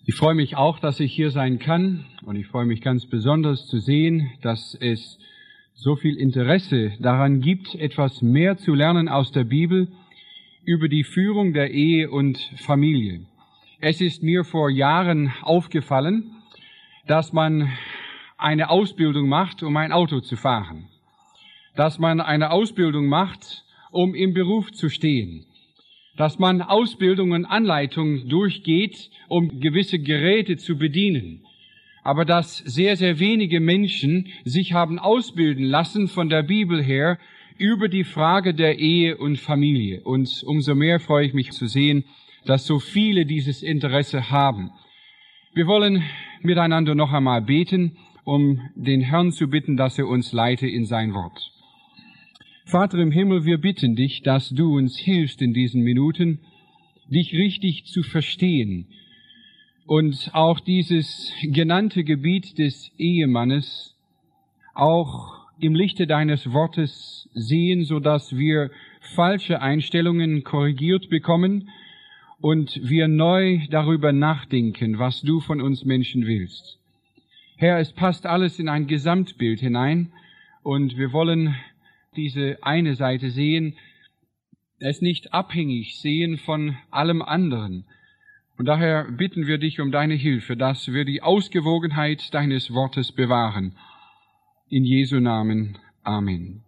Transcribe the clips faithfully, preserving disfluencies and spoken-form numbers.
Ich freue mich auch, dass ich hier sein kann, und ich freue mich ganz besonders zu sehen, dass es so viel Interesse daran gibt, etwas mehr zu lernen aus der Bibel über die Führung der Ehe und Familie. Es ist mir vor Jahren aufgefallen, dass man eine Ausbildung macht, um ein Auto zu fahren, dass man eine Ausbildung macht, um im Beruf zu stehen, dass man Ausbildung und Anleitung durchgeht, um gewisse Geräte zu bedienen, aber dass sehr, sehr wenige Menschen sich haben ausbilden lassen von der Bibel her über die Frage der Ehe und Familie. Und umso mehr freue ich mich zu sehen, dass so viele dieses Interesse haben. Wir wollen miteinander noch einmal beten, um den Herrn zu bitten, dass er uns leite in sein Wort. Vater im Himmel, wir bitten dich, dass du uns hilfst in diesen Minuten, dich richtig zu verstehen und auch dieses genannte Gebiet des Ehemannes auch im Lichte deines Wortes sehen, so dass wir falsche Einstellungen korrigiert bekommen und wir neu darüber nachdenken, was du von uns Menschen willst. Herr, es passt alles in ein Gesamtbild hinein und wir wollen diese eine Seite sehen, es nicht abhängig sehen von allem anderen. Und daher bitten wir dich um deine Hilfe, dass wir die Ausgewogenheit deines Wortes bewahren. In Jesu Namen. Amen.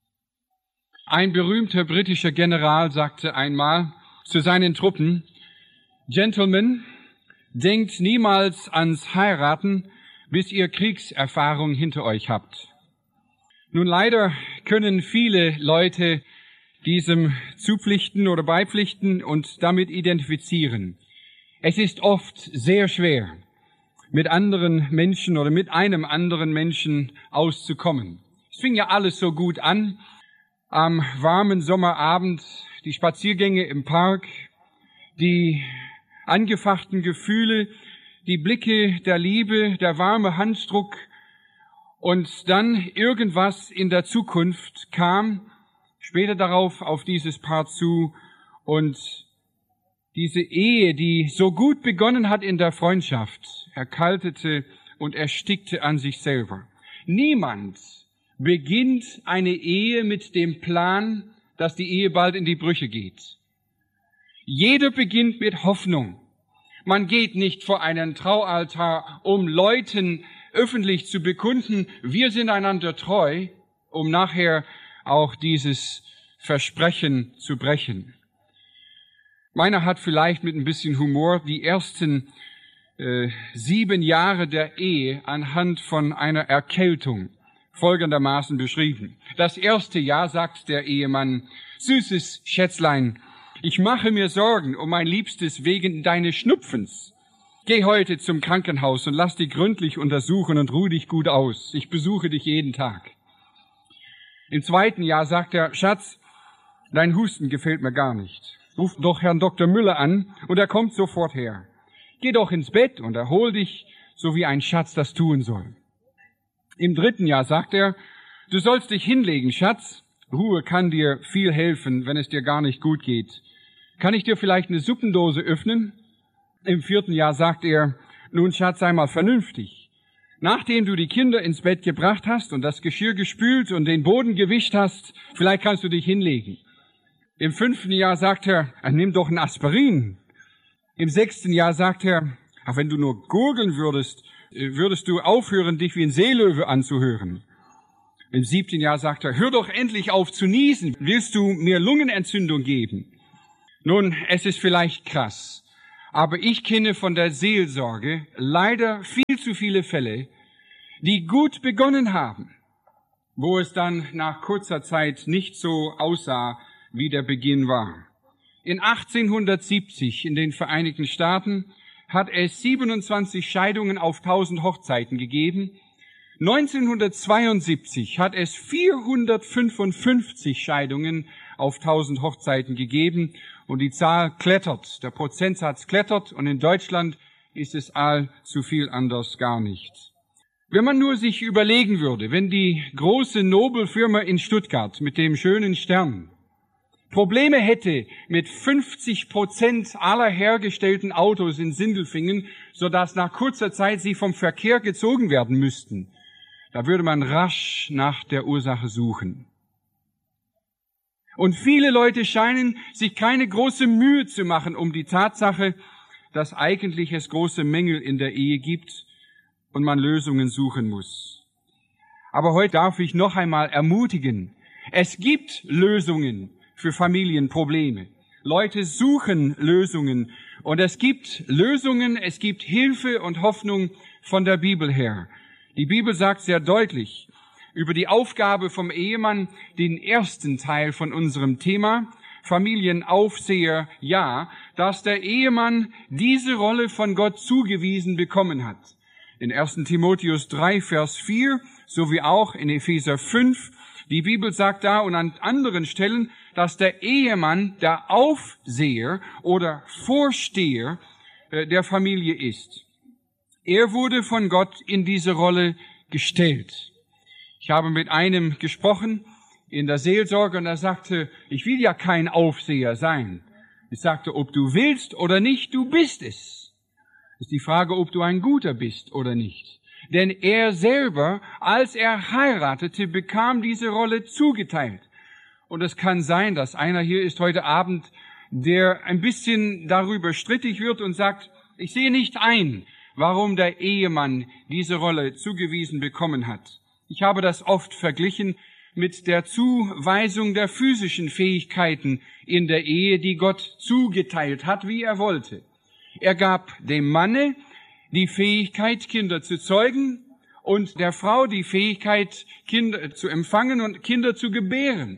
Ein berühmter britischer General sagte einmal zu seinen Truppen: Gentlemen, denkt niemals ans Heiraten, bis ihr Kriegserfahrung hinter euch habt. Nun leider können viele Leute diesem zupflichten oder beipflichten und damit identifizieren. Es ist oft sehr schwer, mit anderen Menschen oder mit einem anderen Menschen auszukommen. Es fing ja alles so gut an, am warmen Sommerabend, die Spaziergänge im Park, die angefachten Gefühle, die Blicke der Liebe, der warme Handdruck. Und dann irgendwas in der Zukunft kam, später darauf auf dieses Paar zu, und diese Ehe, die so gut begonnen hat in der Freundschaft, erkaltete und erstickte an sich selber. Niemand beginnt eine Ehe mit dem Plan, dass die Ehe bald in die Brüche geht. Jeder beginnt mit Hoffnung. Man geht nicht vor einen Traualtar, um Leuten öffentlich zu bekunden, wir sind einander treu, um nachher auch dieses Versprechen zu brechen. Meiner hat vielleicht mit ein bisschen Humor die ersten äh, sieben Jahre der Ehe anhand von einer Erkältung folgendermaßen beschrieben. Das erste Jahr sagt der Ehemann: Süßes Schätzlein, ich mache mir Sorgen um mein Liebstes wegen deines Schnupfens. Geh heute zum Krankenhaus und lass dich gründlich untersuchen und ruh dich gut aus. Ich besuche dich jeden Tag. Im zweiten Jahr sagt er: Schatz, dein Husten gefällt mir gar nicht. Ruf doch Herrn Doktor Müller an und er kommt sofort her. Geh doch ins Bett und erhol dich, so wie ein Schatz das tun soll. Im dritten Jahr sagt er: Du sollst dich hinlegen, Schatz. Ruhe kann dir viel helfen, wenn es dir gar nicht gut geht. Kann ich dir vielleicht eine Suppendose öffnen? Im vierten Jahr sagt er: Nun, Schatz, sei mal vernünftig. Nachdem du die Kinder ins Bett gebracht hast und das Geschirr gespült und den Boden gewischt hast, vielleicht kannst du dich hinlegen. Im fünften Jahr sagt er: Nimm doch ein Aspirin. Im sechsten Jahr sagt er: Ach, wenn du nur gurgeln würdest, würdest du aufhören, dich wie ein Seelöwe anzuhören. Im siebten Jahr sagt er: Hör doch endlich auf zu niesen. Willst du mir Lungenentzündung geben? Nun, es ist vielleicht krass, aber ich kenne von der Seelsorge leider viel zu viele Fälle, die gut begonnen haben, wo es dann nach kurzer Zeit nicht so aussah, wie der Beginn war. In achtzehnhundertsiebzig in den Vereinigten Staaten hat es siebenundzwanzig Scheidungen auf tausend Hochzeiten gegeben. neunzehnhundertzweiundsiebzig hat es vierhundertfünfundfünfzig Scheidungen auf tausend Hochzeiten gegeben. Und die Zahl klettert, der Prozentsatz klettert, und in Deutschland ist es allzu viel anders gar nicht. Wenn man nur sich überlegen würde, wenn die große Nobelfirma in Stuttgart mit dem schönen Stern Probleme hätte mit fünfzig Prozent aller hergestellten Autos in Sindelfingen, sodass nach kurzer Zeit sie vom Verkehr gezogen werden müssten, da würde man rasch nach der Ursache suchen. Und viele Leute scheinen sich keine große Mühe zu machen um die Tatsache, dass eigentlich es große Mängel in der Ehe gibt und man Lösungen suchen muss. Aber heute darf ich noch einmal ermutigen, es gibt Lösungen für Familienprobleme. Leute suchen Lösungen und es gibt Lösungen, es gibt Hilfe und Hoffnung von der Bibel her. Die Bibel sagt sehr deutlich über die Aufgabe vom Ehemann, den ersten Teil von unserem Thema, Familienaufseher, ja, dass der Ehemann diese Rolle von Gott zugewiesen bekommen hat. In ersten Timotheus drei, Vers vier, sowie auch in Epheser fünf, die Bibel sagt da und an anderen Stellen, dass der Ehemann der Aufseher oder Vorsteher der Familie ist. Er wurde von Gott in diese Rolle gestellt. Ich habe mit einem gesprochen in der Seelsorge und er sagte, ich will ja kein Aufseher sein. Ich sagte, ob du willst oder nicht, du bist es. Es ist die Frage, ob du ein Guter bist oder nicht. Denn er selber, als er heiratete, bekam diese Rolle zugeteilt. Und es kann sein, dass einer hier ist heute Abend, der ein bisschen darüber strittig wird und sagt, ich sehe nicht ein, warum der Ehemann diese Rolle zugewiesen bekommen hat. Ich habe das oft verglichen mit der Zuweisung der physischen Fähigkeiten in der Ehe, die Gott zugeteilt hat, wie er wollte. Er gab dem Manne die Fähigkeit, Kinder zu zeugen und der Frau die Fähigkeit, Kinder zu empfangen und Kinder zu gebären.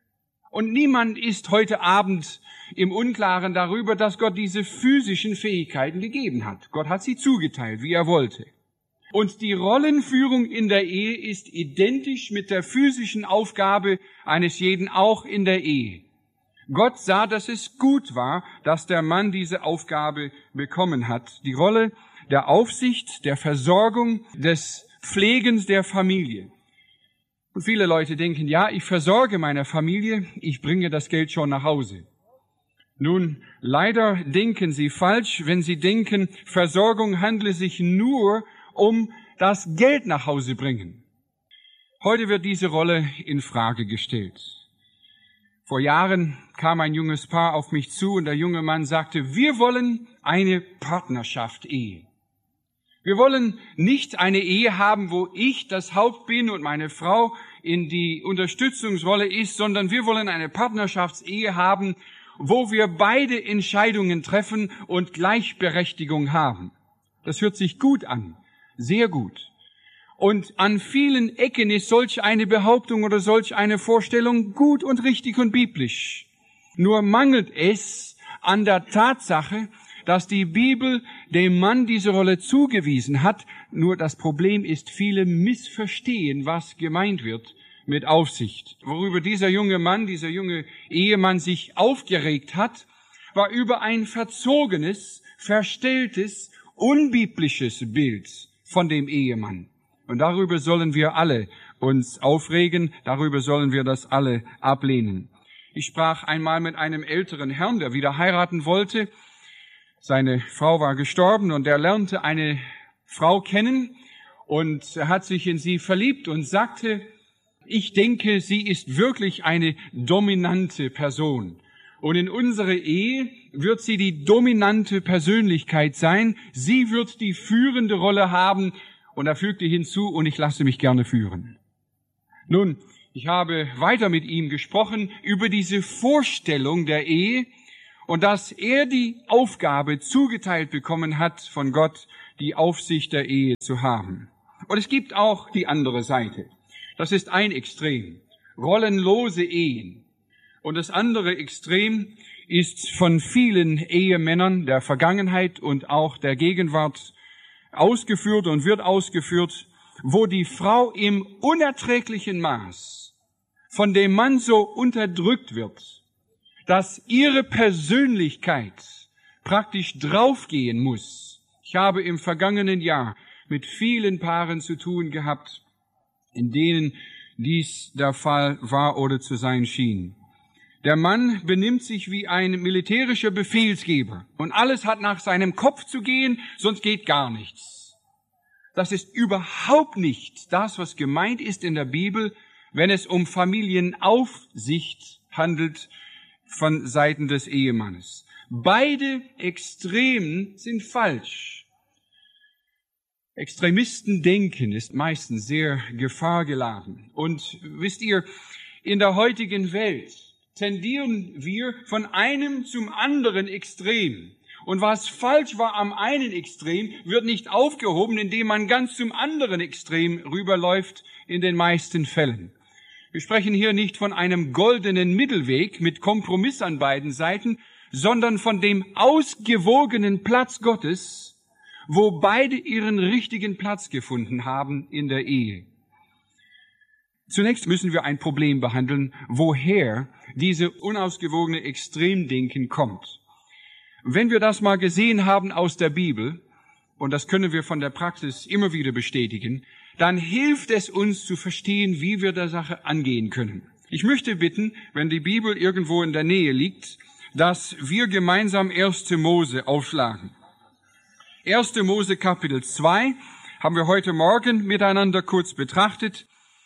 Und niemand ist heute Abend im Unklaren darüber, dass Gott diese physischen Fähigkeiten gegeben hat. Gott hat sie zugeteilt, wie er wollte. Und die Rollenführung in der Ehe ist identisch mit der physischen Aufgabe eines jeden auch in der Ehe. Gott sah, dass es gut war, dass der Mann diese Aufgabe bekommen hat. Die Rolle der Aufsicht, der Versorgung, des Pflegens der Familie. Und viele Leute denken, ja, ich versorge meine Familie, ich bringe das Geld schon nach Hause. Nun, leider denken sie falsch, wenn sie denken, Versorgung handle sich nur um das Geld nach Hause bringen. Heute wird diese Rolle in Frage gestellt. Vor Jahren kam ein junges Paar auf mich zu und der junge Mann sagte, wir wollen eine Partnerschaft Ehe. Wir wollen nicht eine Ehe haben, wo ich das Haupt bin und meine Frau in die Unterstützungsrolle ist, sondern wir wollen eine Partnerschaftsehe haben, wo wir beide Entscheidungen treffen und Gleichberechtigung haben. Das hört sich gut an, sehr gut. Und an vielen Ecken ist solch eine Behauptung oder solch eine Vorstellung gut und richtig und biblisch. Nur mangelt es an der Tatsache, dass die Bibel dem Mann diese Rolle zugewiesen hat. Nur das Problem ist, viele missverstehen, was gemeint wird mit Aufsicht. Worüber dieser junge Mann, dieser junge Ehemann sich aufgeregt hat, war über ein verzogenes, verstelltes, unbiblisches Bild von dem Ehemann. Und darüber sollen wir alle uns aufregen, darüber sollen wir das alle ablehnen. Ich sprach einmal mit einem älteren Herrn, der wieder heiraten wollte. Seine Frau war gestorben und er lernte eine Frau kennen und er hat sich in sie verliebt und sagte, ich denke, sie ist wirklich eine dominante Person. Und in unserer Ehe wird sie die dominante Persönlichkeit sein. Sie wird die führende Rolle haben. Und er fügte hinzu, und ich lasse mich gerne führen. Nun, ich habe weiter mit ihm gesprochen über diese Vorstellung der Ehe und dass er die Aufgabe zugeteilt bekommen hat von Gott, die Aufsicht der Ehe zu haben. Und es gibt auch die andere Seite. Das ist ein Extrem. Rollenlose Ehen. Und das andere Extrem ist von vielen Ehemännern der Vergangenheit und auch der Gegenwart ausgeführt und wird ausgeführt, wo die Frau im unerträglichen Maß von dem Mann so unterdrückt wird, dass ihre Persönlichkeit praktisch draufgehen muss. Ich habe im vergangenen Jahr mit vielen Paaren zu tun gehabt, in denen dies der Fall war oder zu sein schien. Der Mann benimmt sich wie ein militärischer Befehlsgeber und alles hat nach seinem Kopf zu gehen, sonst geht gar nichts. Das ist überhaupt nicht das, was gemeint ist in der Bibel, wenn es um Familienaufsicht handelt von Seiten des Ehemannes. Beide Extremen sind falsch. Extremistendenken ist meistens sehr gefahrgeladen. Und wisst ihr, in der heutigen Welt tendieren wir von einem zum anderen Extrem. Und was falsch war am einen Extrem, wird nicht aufgehoben, indem man ganz zum anderen Extrem rüberläuft in den meisten Fällen. Wir sprechen hier nicht von einem goldenen Mittelweg mit Kompromiss an beiden Seiten, sondern von dem ausgewogenen Platz Gottes, wo beide ihren richtigen Platz gefunden haben in der Ehe. Zunächst müssen wir ein Problem behandeln, woher diese unausgewogene Extremdenken kommt. Wenn wir das mal gesehen haben aus der Bibel, und das können wir von der Praxis immer wieder bestätigen, dann hilft es uns zu verstehen, wie wir der Sache angehen können. Ich möchte bitten, wenn die Bibel irgendwo in der Nähe liegt, dass wir gemeinsam erste Mose aufschlagen. erste Mose Kapitel zwei haben wir heute Morgen miteinander kurz betrachtet.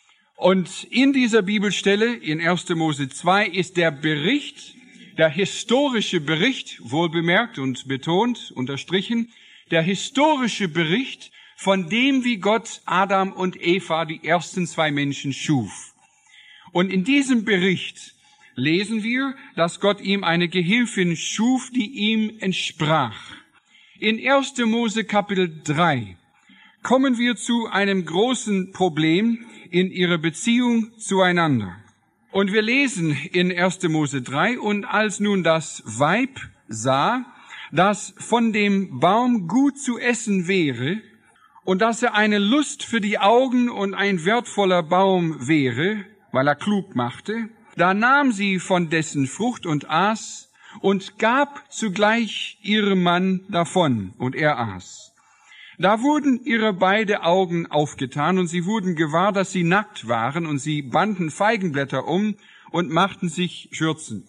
Und in dieser Bibelstelle, in erste Mose zwei, ist der Bericht, der historische Bericht, wohlbemerkt und betont, unterstrichen, der historische Bericht von dem, wie Gott Adam und Eva, die ersten zwei Menschen, schuf. Und in diesem Bericht lesen wir, dass Gott ihm eine Gehilfin schuf, die ihm entsprach. In erste Mose Kapitel drei kommen wir zu einem großen Problem in ihrer Beziehung zueinander. Und wir lesen in erste Mose drei, und als nun das Weib sah, dass von dem Baum gut zu essen wäre und dass er eine Lust für die Augen und ein wertvoller Baum wäre, weil er klug machte, da nahm sie von dessen Frucht und aß und gab zugleich ihrem Mann davon, und er aß. Da wurden ihre beide Augen aufgetan, und sie wurden gewahr, dass sie nackt waren, und sie banden Feigenblätter um und machten sich Schürzen.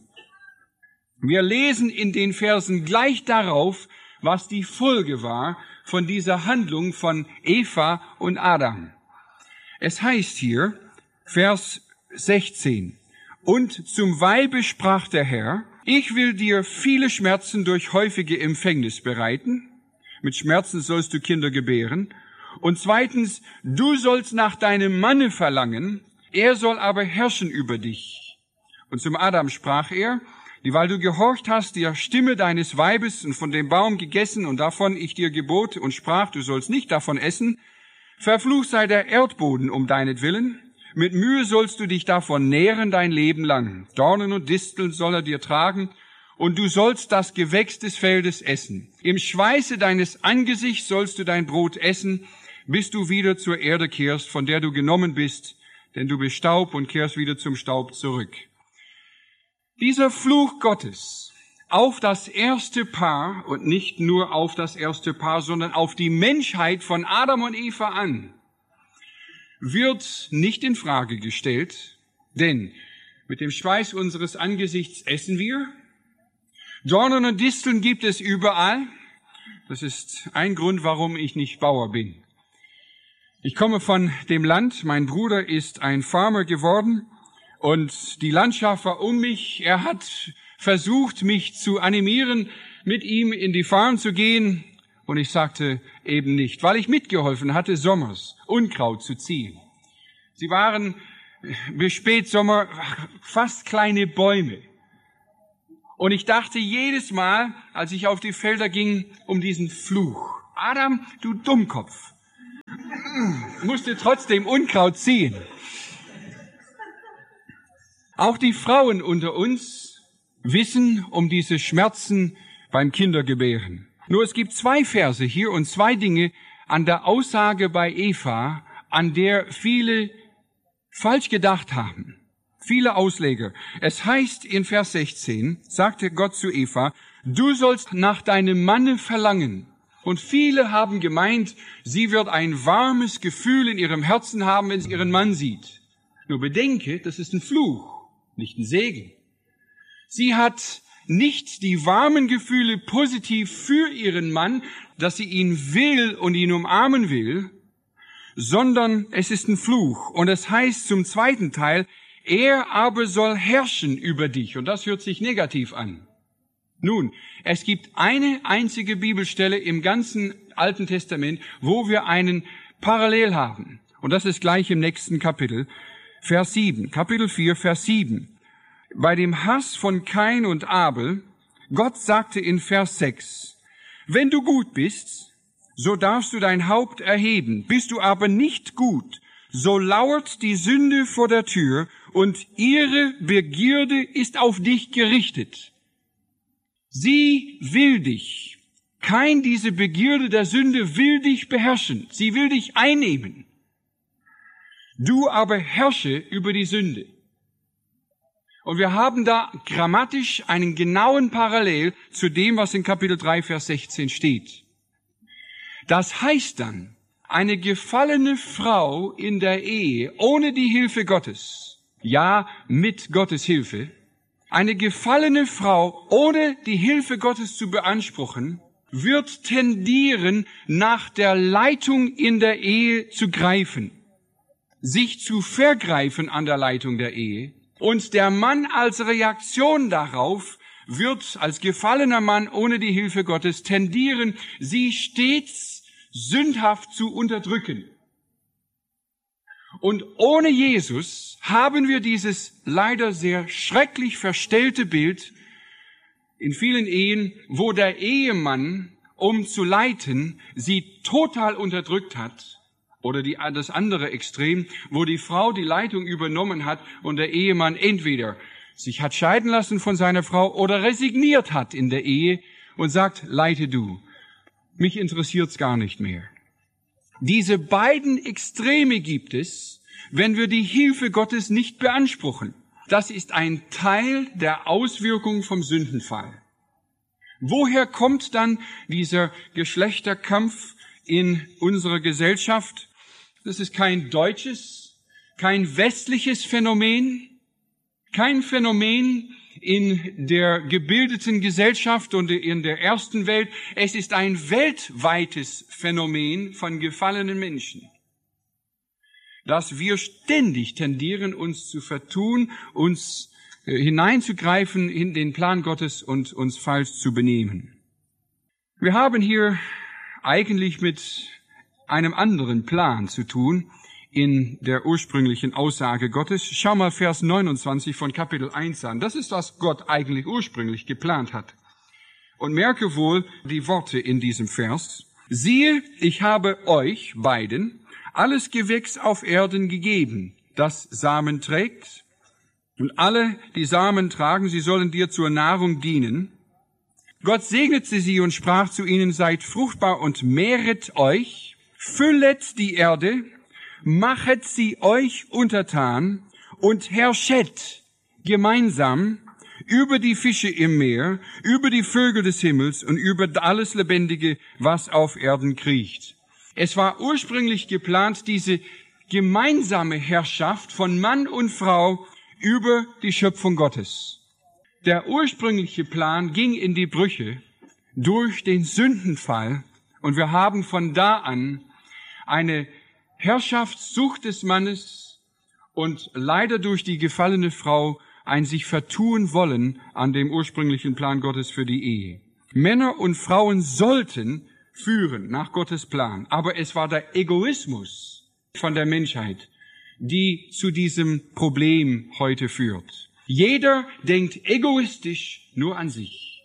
Wir lesen in den Versen gleich darauf, was die Folge war von dieser Handlung von Eva und Adam. Es heißt hier, Vers sechzehn, und zum Weibe sprach der Herr, ich will dir viele Schmerzen durch häufige Empfängnis bereiten. Mit Schmerzen sollst du Kinder gebären. Und zweitens, du sollst nach deinem Manne verlangen, er soll aber herrschen über dich. Und zum Adam sprach er, weil du gehorcht hast der Stimme deines Weibes und von dem Baum gegessen und davon ich dir gebot und sprach, du sollst nicht davon essen, verflucht sei der Erdboden um deinetwillen. Mit Mühe sollst du dich davon nähren dein Leben lang. Dornen und Disteln soll er dir tragen, und du sollst das Gewächs des Feldes essen. Im Schweiße deines Angesichts sollst du dein Brot essen, bis du wieder zur Erde kehrst, von der du genommen bist, denn du bist Staub und kehrst wieder zum Staub zurück. Dieser Fluch Gottes auf das erste Paar, und nicht nur auf das erste Paar, sondern auf die Menschheit von Adam und Eva an, wird nicht in Frage gestellt, denn mit dem Schweiß unseres Angesichts essen wir. Dornen und Disteln gibt es überall. Das ist ein Grund, warum ich nicht Bauer bin. Ich komme von dem Land, mein Bruder ist ein Farmer geworden und die Landschaft war um mich. Er hat versucht, mich zu animieren, mit ihm in die Farm zu gehen. Und ich sagte eben nicht, weil ich mitgeholfen hatte, sommers Unkraut zu ziehen. Sie waren bis Spätsommer fast kleine Bäume. Und ich dachte jedes Mal, als ich auf die Felder ging, um diesen Fluch. Adam, du Dummkopf, musste trotzdem Unkraut ziehen. Auch die Frauen unter uns wissen um diese Schmerzen beim Kindergebären. Nur es gibt zwei Verse hier und zwei Dinge an der Aussage bei Eva, an der viele falsch gedacht haben. Viele Ausleger. Es heißt in Vers sechzehn, sagte Gott zu Eva, du sollst nach deinem Manne verlangen. Und viele haben gemeint, sie wird ein warmes Gefühl in ihrem Herzen haben, wenn sie ihren Mann sieht. Nur bedenke, das ist ein Fluch, nicht ein Segen. Sie hat nicht die warmen Gefühle positiv für ihren Mann, dass sie ihn will und ihn umarmen will, sondern es ist ein Fluch. Und es heißt zum zweiten Teil, er aber soll herrschen über dich. Und das hört sich negativ an. Nun, es gibt eine einzige Bibelstelle im ganzen Alten Testament, wo wir einen Parallel haben. Und das ist gleich im nächsten Kapitel, Vers sieben. Kapitel vier, Vers sieben. Bei dem Hass von Kain und Abel, Gott sagte in Vers sechs, wenn du gut bist, so darfst du dein Haupt erheben. Bist du aber nicht gut, so lauert die Sünde vor der Tür und ihre Begierde ist auf dich gerichtet. Sie will dich. Kein diese Begierde der Sünde will dich beherrschen. Sie will dich einnehmen. Du aber herrsche über die Sünde. Und wir haben da grammatisch einen genauen Parallel zu dem, was in Kapitel drei, Vers sechzehn steht. Das heißt dann, eine gefallene Frau in der Ehe ohne die Hilfe Gottes, ja, mit Gottes Hilfe, eine gefallene Frau ohne die Hilfe Gottes zu beanspruchen, wird tendieren, nach der Leitung in der Ehe zu greifen, sich zu vergreifen an der Leitung der Ehe. Und der Mann als Reaktion darauf wird als gefallener Mann ohne die Hilfe Gottes tendieren, sie stets sündhaft zu unterdrücken. Und ohne Jesus haben wir dieses leider sehr schrecklich verstellte Bild in vielen Ehen, wo der Ehemann, um zu leiten, sie total unterdrückt hat. Oder die, das andere Extrem, wo die Frau die Leitung übernommen hat und der Ehemann entweder sich hat scheiden lassen von seiner Frau oder resigniert hat in der Ehe und sagt, leite du. Mich interessiert's gar nicht mehr. Diese beiden Extreme gibt es, wenn wir die Hilfe Gottes nicht beanspruchen. Das ist ein Teil der Auswirkung vom Sündenfall. Woher kommt dann dieser Geschlechterkampf in unserer Gesellschaft? Das ist kein deutsches, kein westliches Phänomen, kein Phänomen in der gebildeten Gesellschaft und in der ersten Welt. Es ist ein weltweites Phänomen von gefallenen Menschen, dass wir ständig tendieren, uns zu vertun, uns hineinzugreifen in den Plan Gottes und uns falsch zu benehmen. Wir haben hier eigentlich mit einem anderen Plan zu tun in der ursprünglichen Aussage Gottes. Schau mal Vers neunundzwanzig von Kapitel eins an. Das ist, was Gott eigentlich ursprünglich geplant hat. Und merke wohl die Worte in diesem Vers. Siehe, ich habe euch beiden alles Gewächs auf Erden gegeben, das Samen trägt. Und alle, die Samen tragen, sie sollen dir zur Nahrung dienen. Gott segnete sie und sprach zu ihnen, seid fruchtbar und mehret euch, füllet die Erde, machet sie euch untertan und herrschet gemeinsam über die Fische im Meer, über die Vögel des Himmels und über alles Lebendige, was auf Erden kriecht. Es war ursprünglich geplant, diese gemeinsame Herrschaft von Mann und Frau über die Schöpfung Gottes. Der ursprüngliche Plan ging in die Brüche durch den Sündenfall und wir haben von da an eine Herrschaftssucht des Mannes und leider durch die gefallene Frau ein sich vertun wollen an dem ursprünglichen Plan Gottes für die Ehe. Männer und Frauen sollten führen nach Gottes Plan, aber es war der Egoismus von der Menschheit, die zu diesem Problem heute führt. Jeder denkt egoistisch nur an sich.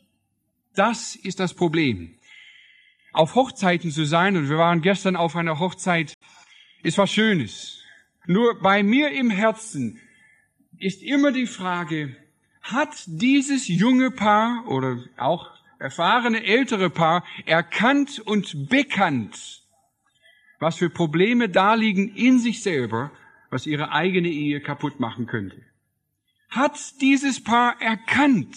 Das ist das Problem. Auf Hochzeiten zu sein, und wir waren gestern auf einer Hochzeit, ist was Schönes. Nur bei mir im Herzen ist immer die Frage, hat dieses junge Paar oder auch erfahrene ältere Paar erkannt und bekannt, was für Probleme da liegen in sich selber, was ihre eigene Ehe kaputt machen könnte? Hat dieses Paar erkannt?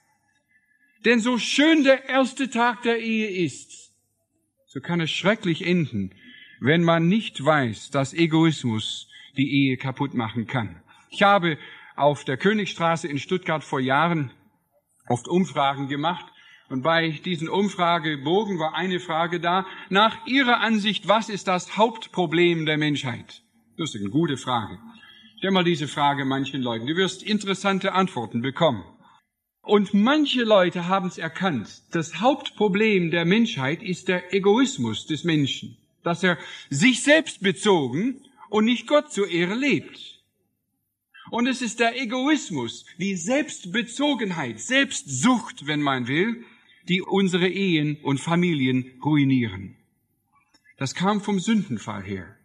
Denn so schön der erste Tag der Ehe ist, so kann es schrecklich enden, wenn man nicht weiß, dass Egoismus die Ehe kaputt machen kann. Ich habe auf der Königstraße in Stuttgart vor Jahren oft Umfragen gemacht. Und bei diesen Umfragebogen war eine Frage da, nach Ihrer Ansicht, was ist das Hauptproblem der Menschheit? Das ist eine gute Frage. Stell mal diese Frage manchen Leuten. Du wirst interessante Antworten bekommen. Und manche Leute haben es erkannt. Das Hauptproblem der Menschheit ist der Egoismus des Menschen. Dass er sich selbst bezogen und nicht Gott zur Ehre lebt. Und es ist der Egoismus, die Selbstbezogenheit, Selbstsucht, wenn man will, die unsere Ehen und Familien ruinieren. Das kam vom Sündenfall her.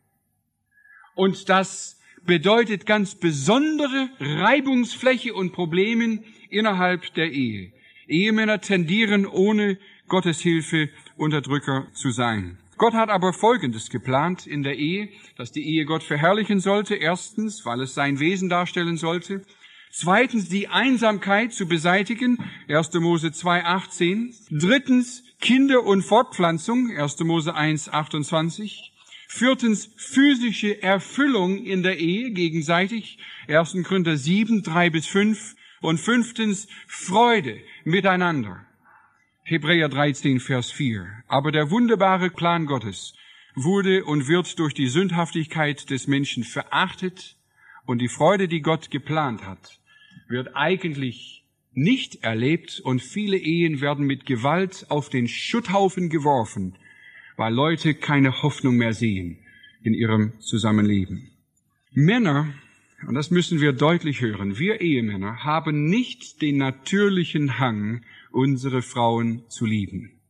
Und das bedeutet ganz besondere Reibungsfläche und Probleme innerhalb der Ehe. Ehemänner tendieren ohne Gottes Hilfe Unterdrücker zu sein. Gott hat aber Folgendes geplant in der Ehe, dass die Ehe Gott verherrlichen sollte. Erstens, weil es sein Wesen darstellen sollte. Zweitens, die Einsamkeit zu beseitigen. erster Mose zwei achtzehn. Drittens, Kinder- und Fortpflanzung. erster Mose eins achtundzwanzig. Viertens, physische Erfüllung in der Ehe gegenseitig. erster Korinther sieben drei bis fünf. Und fünftens, Freude miteinander. Hebräer dreizehn, Vers vier. Aber der wunderbare Plan Gottes wurde und wird durch die Sündhaftigkeit des Menschen verachtet und die Freude, die Gott geplant hat, wird eigentlich nicht erlebt und viele Ehen werden mit Gewalt auf den Schutthaufen geworfen, weil Leute keine Hoffnung mehr sehen in ihrem Zusammenleben. Männer, und das müssen wir deutlich hören, wir Ehemänner haben nicht den natürlichen Hang, unsere Frauen zu lieben.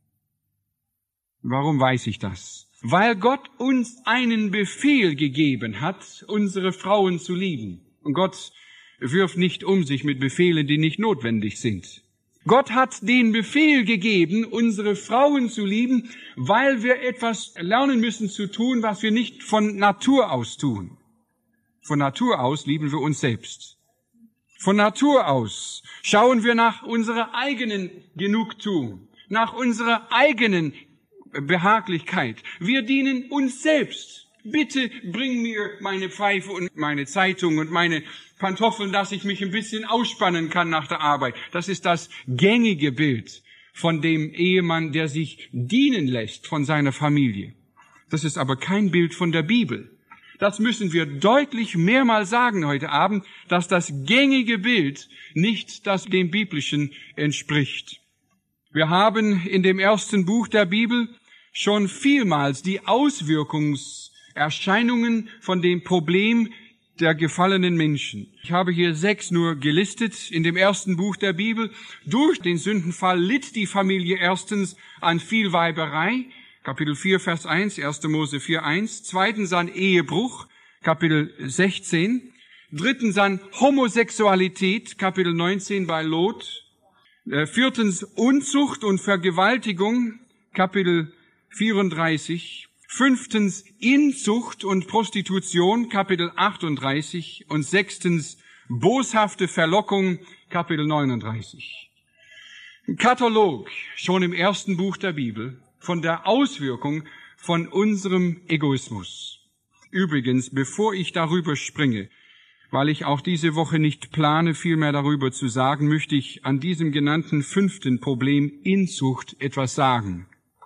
Warum weiß ich das? Weil Gott uns einen Befehl gegeben hat, unsere Frauen zu lieben. Und Gott wirft nicht um sich mit Befehlen, die nicht notwendig sind. Gott hat den Befehl gegeben, unsere Frauen zu lieben, weil wir etwas lernen müssen zu tun, was wir nicht von Natur aus tun. Von Natur aus lieben wir uns selbst. Von Natur aus schauen wir nach unserer eigenen Genugtuung, nach unserer eigenen Behaglichkeit. Wir dienen uns selbst. Bitte bring mir meine Pfeife und meine Zeitung und meine Pantoffeln, dass ich mich ein bisschen ausspannen kann nach der Arbeit. Das ist das gängige Bild von dem Ehemann, der sich dienen lässt von seiner Familie. Das ist aber kein Bild von der Bibel. Das müssen wir deutlich mehrmals sagen heute Abend, dass das gängige Bild nicht das dem biblischen entspricht. Wir haben in dem ersten Buch der Bibel schon vielmals die Auswirkungserscheinungen von dem Problem der gefallenen Menschen. Ich habe hier sechs nur gelistet. In dem ersten Buch der Bibel: durch den Sündenfall litt die Familie erstens an Vielweiberei, Kapitel vier, Vers eins, erster Mose vier, eins. Zweitens an Ehebruch, Kapitel sechzehn. Drittens an Homosexualität, Kapitel neunzehn bei Lot. Äh, viertens Unzucht und Vergewaltigung, Kapitel vierunddreißig. Fünftens Inzucht und Prostitution, Kapitel achtunddreißig. Und sechstens boshafte Verlockung, Kapitel neununddreißig. Ein Katalog schon im ersten Buch der Bibel von der Auswirkung von unserem Egoismus. Übrigens, bevor ich darüber springe, weil ich auch diese Woche nicht plane, viel mehr darüber zu sagen, möchte ich an diesem genannten fünften Problem Inzucht etwas sagen.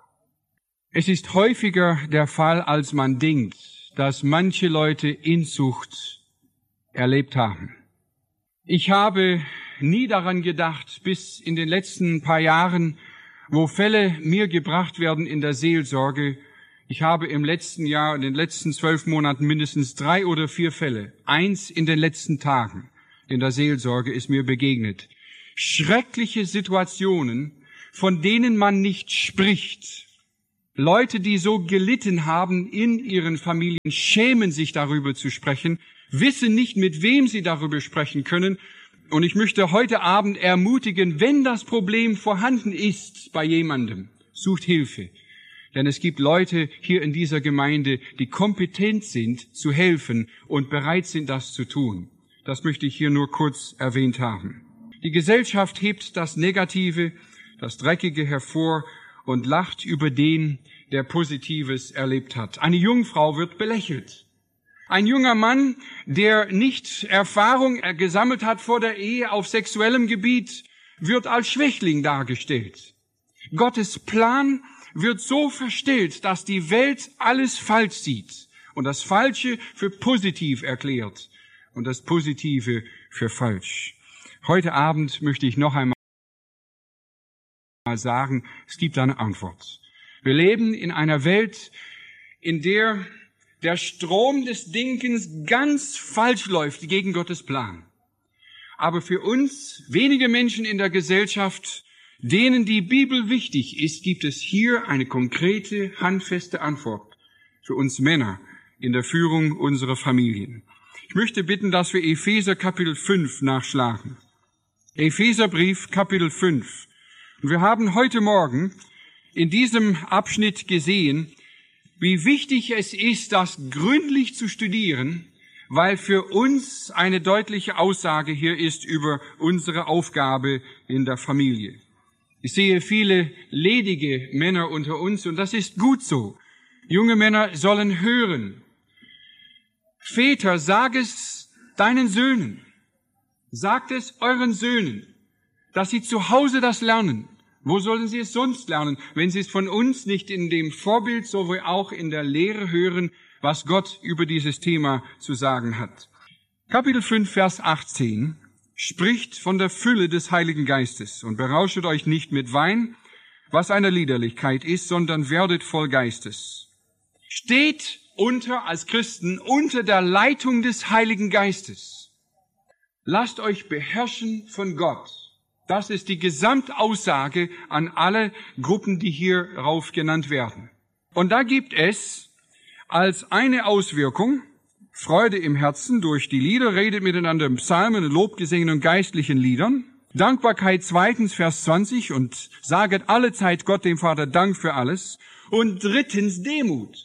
Es ist häufiger der Fall, als man denkt, dass manche Leute Inzucht erlebt haben. Ich habe nie daran gedacht, bis in den letzten paar Jahren, wo Fälle mir gebracht werden in der Seelsorge. Ich habe im letzten Jahr, in den letzten zwölf Monaten mindestens drei oder vier Fälle. Eins in den letzten Tagen in der Seelsorge ist mir begegnet. Schreckliche Situationen, von denen man nicht spricht. Leute, die so gelitten haben in ihren Familien, schämen sich darüber zu sprechen, wissen nicht, mit wem sie darüber sprechen können. Und ich möchte heute Abend ermutigen, wenn das Problem vorhanden ist bei jemandem, sucht Hilfe. Denn es gibt Leute hier in dieser Gemeinde, die kompetent sind zu helfen und bereit sind, das zu tun. Das möchte ich hier nur kurz erwähnt haben. Die Gesellschaft hebt das Negative, das Dreckige hervor und lacht über den, der Positives erlebt hat. Eine Jungfrau wird belächelt. Ein junger Mann, der nicht Erfahrung gesammelt hat vor der Ehe auf sexuellem Gebiet, wird als Schwächling dargestellt. Gottes Plan wird so verstellt, dass die Welt alles falsch sieht und das Falsche für positiv erklärt und das Positive für falsch. Heute Abend möchte ich noch einmal sagen, es gibt eine Antwort. Wir leben in einer Welt, in der der Strom des Denkens ganz falsch läuft gegen Gottes Plan. Aber für uns, wenige Menschen in der Gesellschaft, denen die Bibel wichtig ist, gibt es hier eine konkrete, handfeste Antwort für uns Männer in der Führung unserer Familien. Ich möchte bitten, dass wir Epheser Kapitel fünf nachschlagen. Epheserbrief Kapitel fünf. Und wir haben heute Morgen in diesem Abschnitt gesehen, wie wichtig es ist, das gründlich zu studieren, weil für uns eine deutliche Aussage hier ist über unsere Aufgabe in der Familie. Ich sehe viele ledige Männer unter uns und das ist gut so. Junge Männer sollen hören. Väter, sag es deinen Söhnen, sagt es euren Söhnen, dass sie zu Hause das lernen. Wo sollen sie es sonst lernen, wenn sie es von uns nicht in dem Vorbild, so wie auch in der Lehre hören, was Gott über dieses Thema zu sagen hat? Kapitel fünf, Vers achtzehn spricht von der Fülle des Heiligen Geistes und berauschet euch nicht mit Wein, was eine Liederlichkeit ist, sondern werdet voll Geistes. Steht unter, als Christen, unter der Leitung des Heiligen Geistes. Lasst euch beherrschen von Gott. Das ist die Gesamtaussage an alle Gruppen, die hierauf genannt werden. Und da gibt es als eine Auswirkung Freude im Herzen durch die Lieder, redet miteinander in Psalmen, Lobgesängen und geistlichen Liedern. Dankbarkeit zweitens, Vers zwanzig, und saget allezeit Gott dem Vater Dank für alles. Und drittens Demut.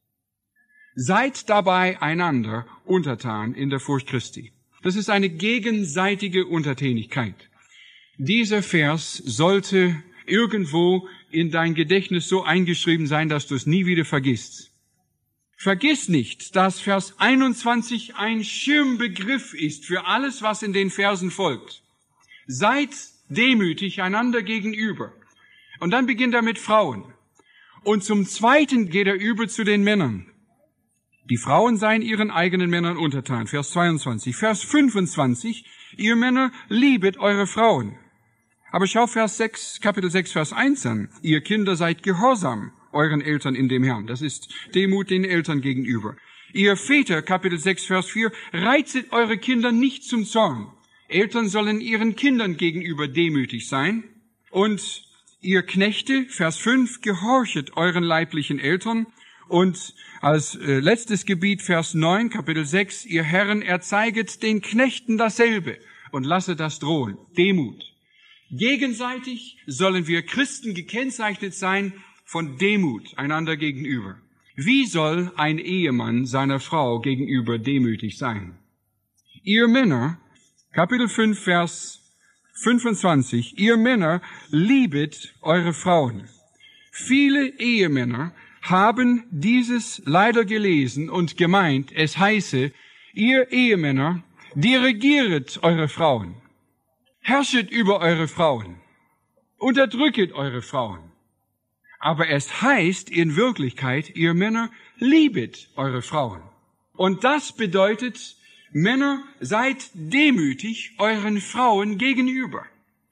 Seid dabei einander untertan in der Furcht Christi. Das ist eine gegenseitige Untertänigkeit. Dieser Vers sollte irgendwo in dein Gedächtnis so eingeschrieben sein, dass du es nie wieder vergisst. Vergiss nicht, dass Vers einundzwanzig ein Schirmbegriff ist für alles, was in den Versen folgt. Seid demütig einander gegenüber. Und dann beginnt er mit Frauen. Und zum Zweiten geht er über zu den Männern. Die Frauen seien ihren eigenen Männern untertan. Vers zweiundzwanzig. Vers fünfundzwanzig. Ihr Männer, liebet eure Frauen. Aber schau Vers sechs, Kapitel sechs, Vers eins an. Ihr Kinder seid gehorsam euren Eltern in dem Herrn. Das ist Demut den Eltern gegenüber. Ihr Väter, Kapitel sechs, Vers vier, reizet eure Kinder nicht zum Zorn. Eltern sollen ihren Kindern gegenüber demütig sein. Und ihr Knechte, Vers fünf, gehorchet euren leiblichen Eltern. Und als äh, letztes Gebiet, Vers neun, Kapitel sechs, ihr Herren, erzeiget den Knechten dasselbe und lasset das drohen. Demut. Gegenseitig sollen wir Christen gekennzeichnet sein von Demut einander gegenüber. Wie soll ein Ehemann seiner Frau gegenüber demütig sein? Ihr Männer, Kapitel fünf, Vers fünfundzwanzig, ihr Männer, liebet eure Frauen. Viele Ehemänner haben dieses leider gelesen und gemeint, es heiße, ihr Ehemänner, dirigieret eure Frauen. Herrschet über eure Frauen. Unterdrücket eure Frauen. Aber es heißt in Wirklichkeit, ihr Männer, liebet eure Frauen. Und das bedeutet, Männer, seid demütig euren Frauen gegenüber.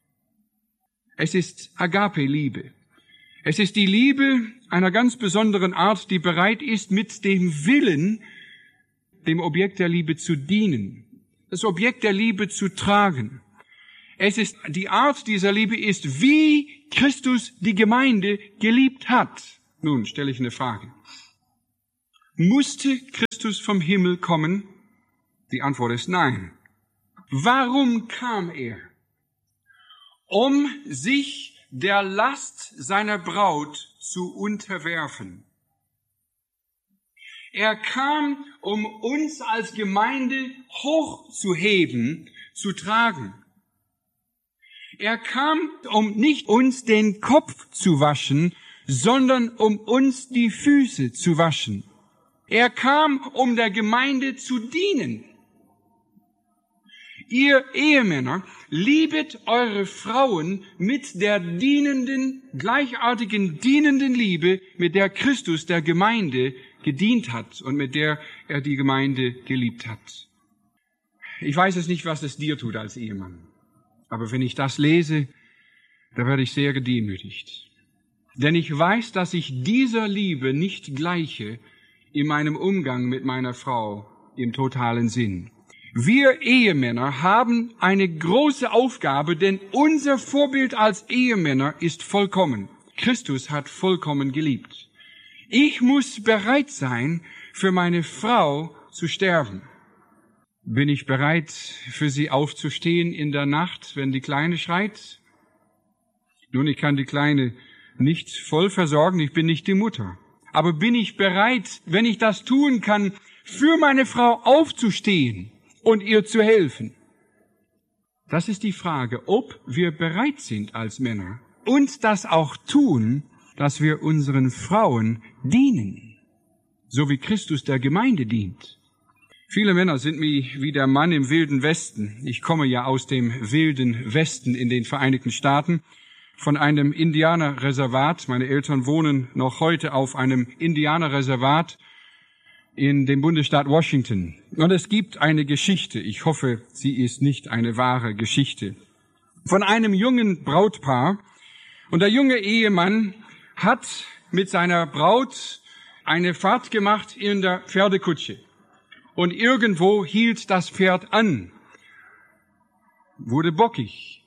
Es ist Agape-Liebe. Es ist die Liebe einer ganz besonderen Art, die bereit ist, mit dem Willen, dem Objekt der Liebe zu dienen, das Objekt der Liebe zu tragen. Es ist, die Art dieser Liebe ist, wie Christus die Gemeinde geliebt hat. Nun stelle ich eine Frage. Musste Christus vom Himmel kommen? Die Antwort ist nein. Warum kam er? Um sich der Last seiner Braut zu unterwerfen. Er kam, um uns als Gemeinde hochzuheben, zu tragen. Er kam, um nicht uns den Kopf zu waschen, sondern um uns die Füße zu waschen. Er kam, um der Gemeinde zu dienen. Ihr Ehemänner, liebet eure Frauen mit der dienenden, gleichartigen dienenden Liebe, mit der Christus der Gemeinde gedient hat und mit der er die Gemeinde geliebt hat. Ich weiß es nicht, was es dir tut als Ehemann. Aber wenn ich das lese, da werde ich sehr gedemütigt. Denn ich weiß, dass ich dieser Liebe nicht gleiche in meinem Umgang mit meiner Frau im totalen Sinn. Wir Ehemänner haben eine große Aufgabe, denn unser Vorbild als Ehemänner ist vollkommen. Christus hat vollkommen geliebt. Ich muss bereit sein, für meine Frau zu sterben. Bin ich bereit, für sie aufzustehen in der Nacht, wenn die Kleine schreit? Nun, ich kann die Kleine nicht voll versorgen, ich bin nicht die Mutter. Aber bin ich bereit, wenn ich das tun kann, für meine Frau aufzustehen und ihr zu helfen? Das ist die Frage, ob wir bereit sind als Männer und das auch tun, dass wir unseren Frauen dienen, so wie Christus der Gemeinde dient. Viele Männer sind wie der Mann im wilden Westen. Ich komme ja aus dem wilden Westen in den Vereinigten Staaten, von einem Indianerreservat. Meine Eltern wohnen noch heute auf einem Indianerreservat in dem Bundesstaat Washington. Und es gibt eine Geschichte, ich hoffe, sie ist nicht eine wahre Geschichte, von einem jungen Brautpaar. Und der junge Ehemann hat mit seiner Braut eine Fahrt gemacht in der Pferdekutsche. Und irgendwo hielt das Pferd an, wurde bockig.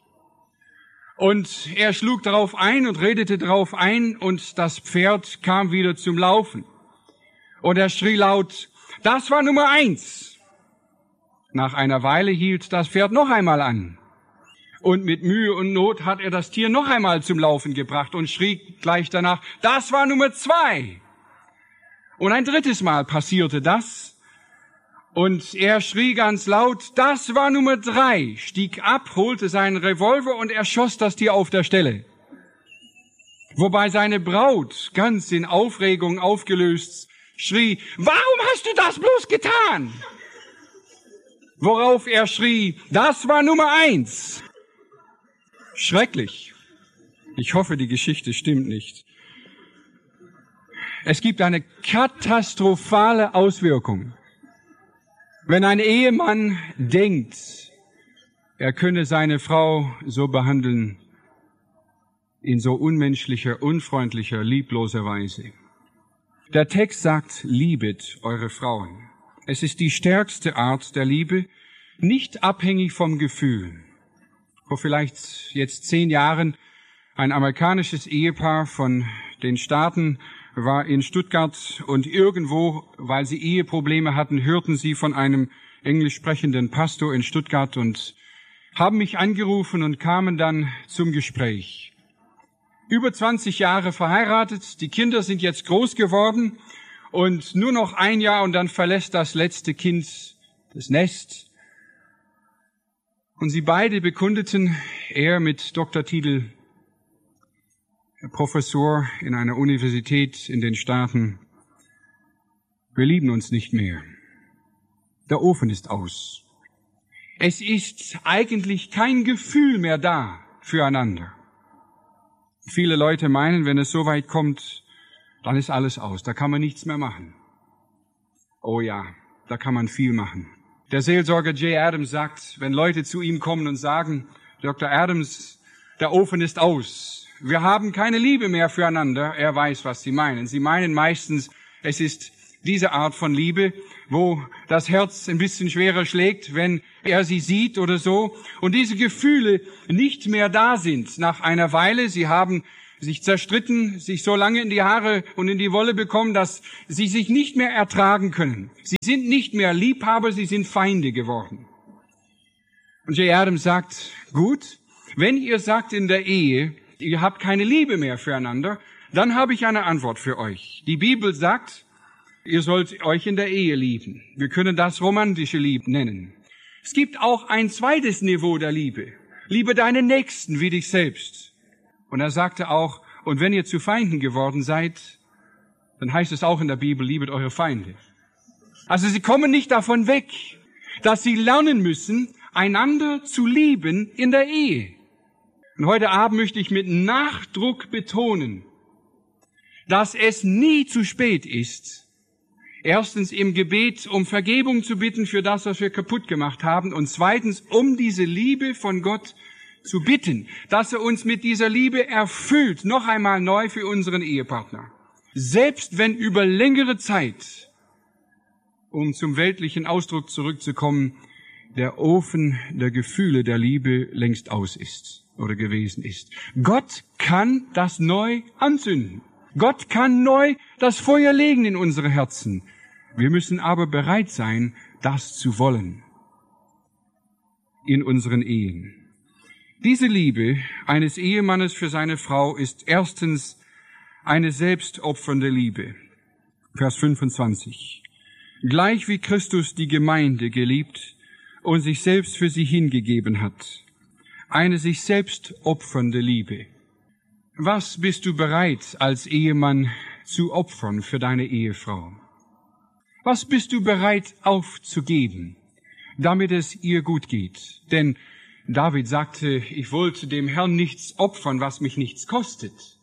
Und er schlug darauf ein und redete darauf ein und das Pferd kam wieder zum Laufen. Und er schrie laut, das war Nummer eins. Nach einer Weile hielt das Pferd noch einmal an. Und mit Mühe und Not hat er das Tier noch einmal zum Laufen gebracht und schrie gleich danach, das war Nummer zwei. Und ein drittes Mal passierte das. Und er schrie ganz laut, das war Nummer drei, stieg ab, holte seinen Revolver und erschoss das Tier auf der Stelle. Wobei seine Braut, ganz in Aufregung aufgelöst, schrie, warum hast du das bloß getan? Worauf er schrie, das war Nummer eins. Schrecklich. Ich hoffe, die Geschichte stimmt nicht. Es gibt eine katastrophale Auswirkung. Wenn ein Ehemann denkt, er könne seine Frau so behandeln, in so unmenschlicher, unfreundlicher, liebloser Weise. Der Text sagt, liebet eure Frauen. Es ist die stärkste Art der Liebe, nicht abhängig vom Gefühl. Vor vielleicht jetzt zehn Jahren ein amerikanisches Ehepaar von den Staaten war in Stuttgart und irgendwo, weil sie Eheprobleme hatten, hörten sie von einem englisch sprechenden Pastor in Stuttgart und haben mich angerufen und kamen dann zum Gespräch. Über zwanzig Jahre verheiratet, die Kinder sind jetzt groß geworden und nur noch ein Jahr und dann verlässt das letzte Kind das Nest. Und sie beide bekundeten, er mit Doktortitel, Professor in einer Universität in den Staaten, wir lieben uns nicht mehr. Der Ofen ist aus. Es ist eigentlich kein Gefühl mehr da füreinander. Viele Leute meinen, wenn es so weit kommt, dann ist alles aus, da kann man nichts mehr machen. Oh ja, da kann man viel machen. Der Seelsorger Jay Adams sagt, wenn Leute zu ihm kommen und sagen, Doktor Adams, der Ofen ist aus, wir haben keine Liebe mehr füreinander, er weiß, was sie meinen. Sie meinen meistens, es ist diese Art von Liebe, wo das Herz ein bisschen schwerer schlägt, wenn er sie sieht oder so, und diese Gefühle nicht mehr da sind nach einer Weile. Sie haben sich zerstritten, sich so lange in die Haare und in die Wolle bekommen, dass sie sich nicht mehr ertragen können. Sie sind nicht mehr Liebhaber, sie sind Feinde geworden. Und Jay Adams sagt, gut, wenn ihr sagt in der Ehe, ihr habt keine Liebe mehr füreinander, dann habe ich eine Antwort für euch. Die Bibel sagt, ihr sollt euch in der Ehe lieben. Wir können das romantische Liebe nennen. Es gibt auch ein zweites Niveau der Liebe. Liebe deinen Nächsten wie dich selbst. Und er sagte auch, und wenn ihr zu Feinden geworden seid, dann heißt es auch in der Bibel, liebet eure Feinde. Also sie kommen nicht davon weg, dass sie lernen müssen, einander zu lieben in der Ehe. Und heute Abend möchte ich mit Nachdruck betonen, dass es nie zu spät ist, erstens im Gebet um Vergebung zu bitten für das, was wir kaputt gemacht haben, und zweitens um diese Liebe von Gott zu bitten, dass er uns mit dieser Liebe erfüllt, noch einmal neu für unseren Ehepartner. Selbst wenn über längere Zeit, um zum weltlichen Ausdruck zurückzukommen, der Ofen der Gefühle der Liebe längst aus ist oder gewesen ist. Gott kann das neu anzünden. Gott kann neu das Feuer legen in unsere Herzen. Wir müssen aber bereit sein, das zu wollen in unseren Ehen. Diese Liebe eines Ehemannes für seine Frau ist erstens eine selbstopfernde Liebe. Vers fünfundzwanzig. Gleich wie Christus die Gemeinde geliebt und sich selbst für sie hingegeben hat. Eine sich selbst opfernde Liebe. Was bist du bereit, als Ehemann zu opfern für deine Ehefrau? Was bist du bereit aufzugeben, damit es ihr gut geht? Denn David sagte, ich wollte dem Herrn nichts opfern, was mich nichts kostet.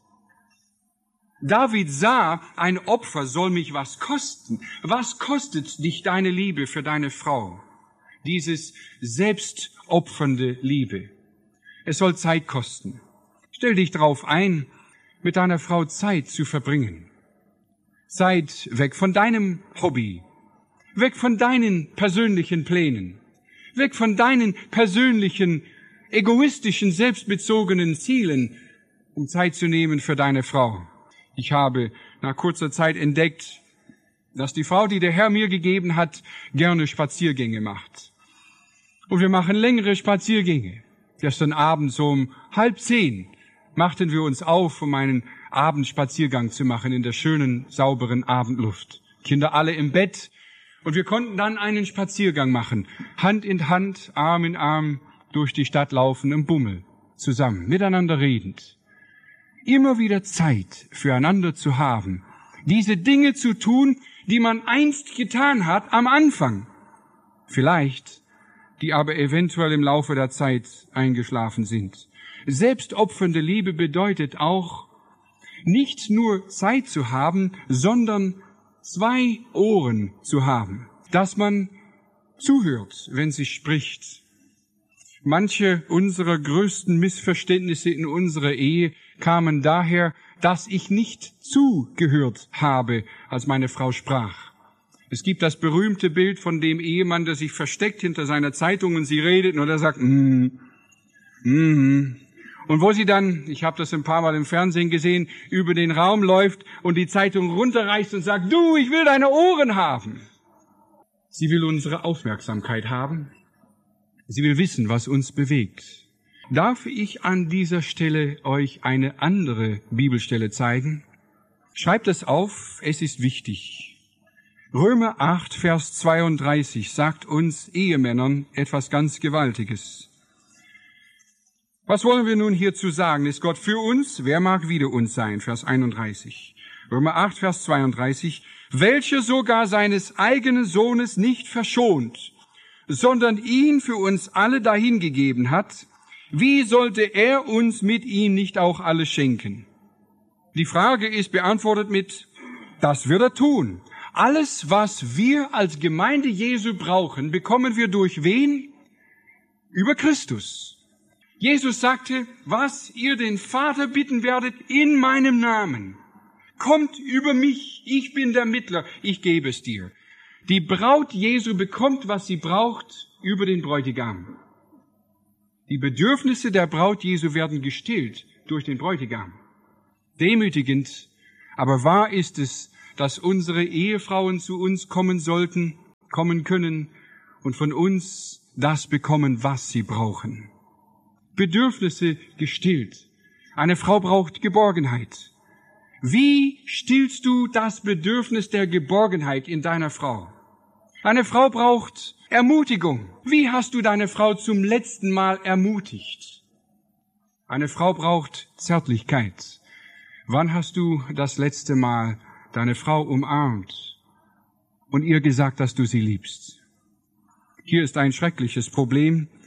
David sah, ein Opfer soll mich was kosten. Was kostet dich deine Liebe für deine Frau? Dieses selbstopfernde Liebe. Es soll Zeit kosten. Stell dich darauf ein, mit deiner Frau Zeit zu verbringen. Zeit weg von deinem Hobby, weg von deinen persönlichen Plänen, weg von deinen persönlichen, egoistischen, selbstbezogenen Zielen, um Zeit zu nehmen für deine Frau. Ich habe nach kurzer Zeit entdeckt, dass die Frau, die der Herr mir gegeben hat, gerne Spaziergänge macht. Und wir machen längere Spaziergänge. Gestern Abend so um halb zehn machten wir uns auf, um einen Abendspaziergang zu machen in der schönen, sauberen Abendluft. Kinder alle im Bett. Und wir konnten dann einen Spaziergang machen. Hand in Hand, Arm in Arm, durch die Stadt laufen im Bummel. Zusammen, miteinander redend. Immer wieder Zeit füreinander zu haben. Diese Dinge zu tun, die man einst getan hat am Anfang. Vielleicht, die aber eventuell im Laufe der Zeit eingeschlafen sind. Selbstopfernde Liebe bedeutet auch, nicht nur Zeit zu haben, sondern zwei Ohren zu haben, dass man zuhört, wenn sie spricht. Manche unserer größten Missverständnisse in unserer Ehe kamen daher, dass ich nicht zugehört habe, als meine Frau sprach. Es gibt das berühmte Bild von dem Ehemann, der sich versteckt hinter seiner Zeitung und sie redet und er sagt, mm, mm. Und wo sie dann, ich habe das ein paar Mal im Fernsehen gesehen, über den Raum läuft und die Zeitung runterreißt und sagt, du, ich will deine Ohren haben. Sie will unsere Aufmerksamkeit haben. Sie will wissen, was uns bewegt. Darf ich an dieser Stelle euch eine andere Bibelstelle zeigen? Schreibt es auf, es ist wichtig. Römer acht, Vers zweiunddreißig sagt uns Ehemännern etwas ganz Gewaltiges. Was wollen wir nun hierzu sagen? Ist Gott für uns? Wer mag wider uns sein? Vers einunddreißig. Römer acht, Vers zweiunddreißig. Welcher sogar seines eigenen Sohnes nicht verschont, sondern ihn für uns alle dahingegeben hat, wie sollte er uns mit ihm nicht auch alles schenken? Die Frage ist beantwortet mit, das wird er tun. Alles, was wir als Gemeinde Jesu brauchen, bekommen wir durch wen? Über Christus. Jesus sagte, was ihr den Vater bitten werdet in meinem Namen, kommt über mich, ich bin der Mittler, ich gebe es dir. Die Braut Jesu bekommt, was sie braucht, über den Bräutigam. Die Bedürfnisse der Braut Jesu werden gestillt durch den Bräutigam. Demütigend, aber wahr ist es, dass unsere Ehefrauen zu uns kommen sollten, kommen können und von uns das bekommen, was sie brauchen. Bedürfnisse gestillt. Eine Frau braucht Geborgenheit. Wie stillst du das Bedürfnis der Geborgenheit in deiner Frau? Eine Frau braucht Ermutigung. Wie hast du deine Frau zum letzten Mal ermutigt? Eine Frau braucht Zärtlichkeit. Wann hast du das letzte Mal deine Frau umarmt und ihr gesagt, dass du sie liebst? Hier ist ein schreckliches Problem.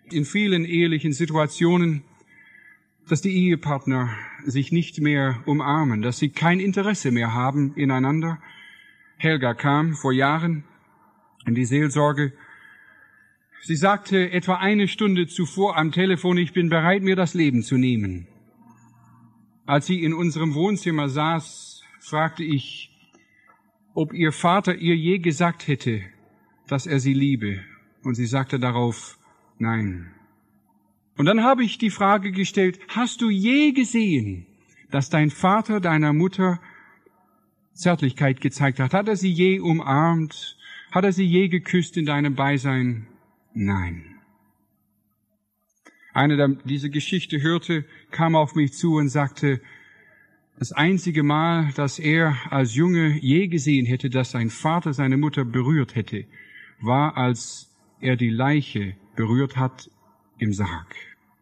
in vielen ehelichen Situationen, dass die Ehepartner sich nicht mehr umarmen, dass sie kein Interesse mehr haben ineinander. Helga kam vor Jahren in die Seelsorge. Sie sagte etwa eine Stunde zuvor am Telefon, ich bin bereit, mir das Leben zu nehmen. Als sie in unserem Wohnzimmer saß, fragte ich, ob ihr Vater ihr je gesagt hätte, dass er sie liebe. Und sie sagte darauf, nein. Und dann habe ich die Frage gestellt, hast du je gesehen, dass dein Vater deiner Mutter Zärtlichkeit gezeigt hat? Hat er sie je umarmt? Hat er sie je geküsst in deinem Beisein? Nein. Einer, der diese Geschichte hörte, kam auf mich zu und sagte, das einzige Mal, dass er als Junge je gesehen hätte, dass sein Vater seine Mutter berührt hätte, war, als er die Leiche berührt hat im Sarg.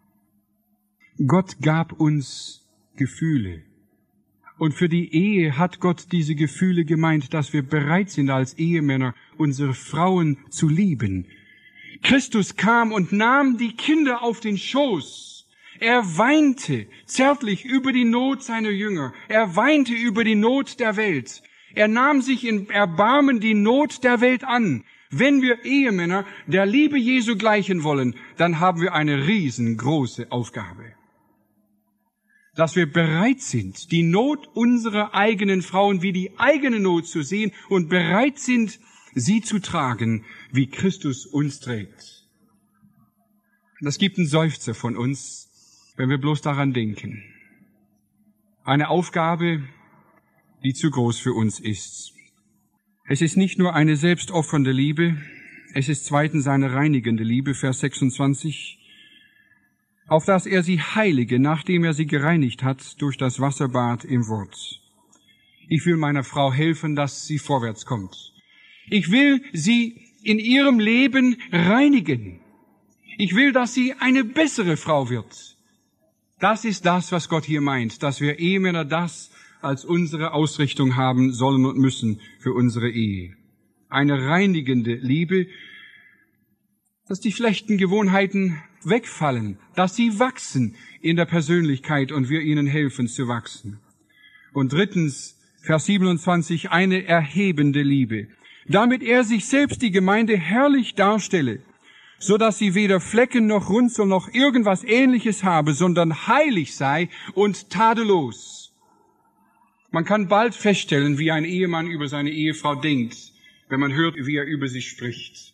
Gott gab uns Gefühle. Und für die Ehe hat Gott diese Gefühle gemeint, dass wir bereit sind, als Ehemänner unsere Frauen zu lieben. Christus kam und nahm die Kinder auf den Schoß. Er weinte zärtlich über die Not seiner Jünger. Er weinte über die Not der Welt. Er nahm sich in Erbarmen die Not der Welt an. Wenn wir Ehemänner der Liebe Jesu gleichen wollen, dann haben wir eine riesengroße Aufgabe. Dass wir bereit sind, die Not unserer eigenen Frauen wie die eigene Not zu sehen und bereit sind, sie zu tragen, wie Christus uns trägt. Das gibt einen Seufzer von uns, wenn wir bloß daran denken. Eine Aufgabe, die zu groß für uns ist. Es ist nicht nur eine selbstoffernde Liebe, es ist zweitens eine reinigende Liebe, Vers sechsundzwanzig, auf dass er sie heilige, nachdem er sie gereinigt hat, durch das Wasserbad im Wort. Ich will meiner Frau helfen, dass sie vorwärts kommt. Ich will sie in ihrem Leben reinigen. Ich will, dass sie eine bessere Frau wird. Das ist das, was Gott hier meint, dass wir Ehemänner das als unsere Ausrichtung haben sollen und müssen für unsere Ehe. Eine reinigende Liebe, dass die schlechten Gewohnheiten wegfallen, dass sie wachsen in der Persönlichkeit und wir ihnen helfen zu wachsen. Und drittens, Vers siebenundzwanzig, eine erhebende Liebe, damit er sich selbst die Gemeinde herrlich darstelle, so dass sie weder Flecken noch Runzel noch irgendwas Ähnliches habe, sondern heilig sei und tadellos. Man kann bald feststellen, wie ein Ehemann über seine Ehefrau denkt, wenn man hört, wie er über sie spricht.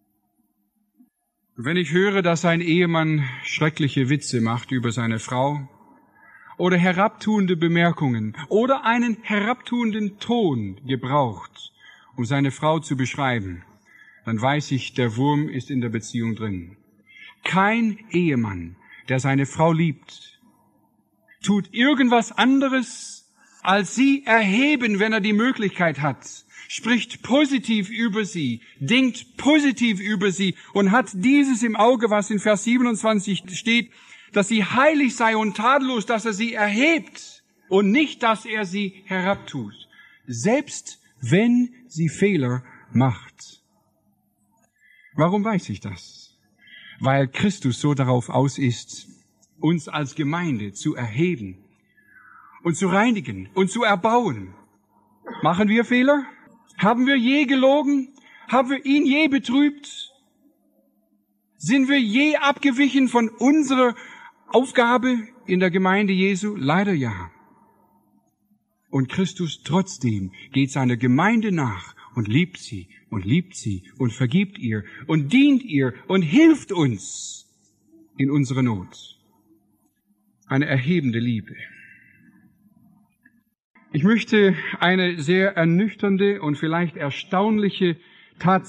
Wenn ich höre, dass ein Ehemann schreckliche Witze macht über seine Frau oder herabtuende Bemerkungen oder einen herabtuenden Ton gebraucht, um seine Frau zu beschreiben, dann weiß ich, der Wurm ist in der Beziehung drin. Kein Ehemann, der seine Frau liebt, tut irgendwas anderes, als sie erheben, wenn er die Möglichkeit hat, spricht positiv über sie, denkt positiv über sie und hat dieses im Auge, was in Vers siebenundzwanzig steht, dass sie heilig sei und tadellos, dass er sie erhebt und nicht, dass er sie herabtut, selbst wenn sie Fehler macht. Warum weiß ich das? Weil Christus so darauf aus ist, uns als Gemeinde zu erheben und zu reinigen und zu erbauen. Machen wir Fehler? Haben wir je gelogen? Haben wir ihn je betrübt? Sind wir je abgewichen von unserer Aufgabe in der Gemeinde Jesu? Leider ja. Und Christus trotzdem geht seiner Gemeinde nach und liebt sie und liebt sie und vergibt ihr und dient ihr und hilft uns in unserer Not. Eine erhebende Liebe. Ich möchte eine sehr ernüchternde und vielleicht erstaunliche Tatsache